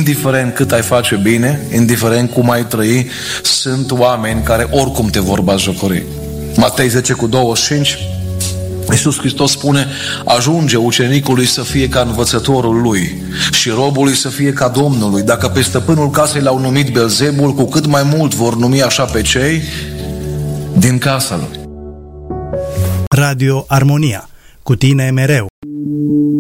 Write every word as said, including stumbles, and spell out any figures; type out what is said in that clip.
indiferent cât ai face bine, indiferent cum ai trăi, sunt oameni care oricum te vor batjocori. Matei zece cu douăzeci și cinci, Iisus Hristos spune: ajunge ucenicului să fie ca învățătorul lui și robului să fie ca Domnului. Dacă pe stăpânul casei l-au numit Belzebul, cu cât mai mult vor numi așa pe cei din casa lui. Radio Armonia, cu tine mereu.